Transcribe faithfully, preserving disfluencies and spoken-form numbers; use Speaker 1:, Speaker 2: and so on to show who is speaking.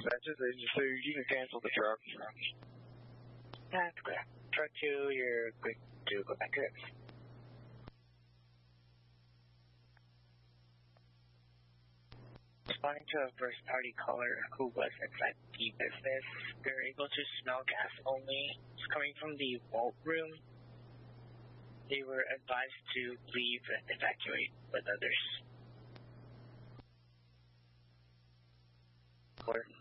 Speaker 1: dispatches, so you can cancel the truck.
Speaker 2: That's clear. Truck two, you're quick to go back to it. Responding to a first party caller who was inside the business, they're able to smell gas only. It's coming from the vault room. They were advised to leave and evacuate with others. Clear.